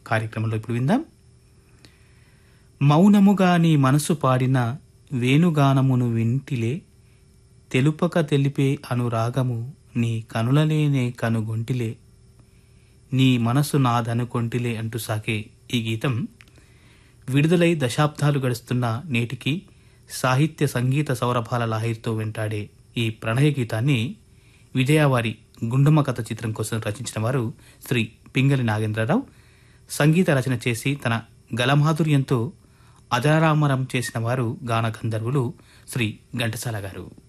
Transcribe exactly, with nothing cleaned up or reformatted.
కార్యక్రమంలో ఇప్పుడు విందాం. మౌనముగా నీ మనసు పాడిన వేణుగానమును వింటిలే, తెలుపక తెలిపే అనురాగము నీ కనులలేనే కనుగొంటిలే, నీ మనసు నాదనుకొంటిలే అంటూ సాగే ఈ గీతం విడుదలై దశాబ్దాలు గడుస్తున్న నేటికి సాహిత్య సంగీత సౌరభాల లాహిరితో వెంటాడే ఈ ప్రణయ గీతాన్ని విజయవారి గుండమ్మ కథ చిత్రం కోసం రచించిన వారు శ్రీ పింగళి నాగేంద్రరావు. సంగీత రచన చేసి తన గలమాధుర్యంతో అజరామరం చేసిన వారు గాన గంధర్వులు శ్రీ ఘంటసాల గారు.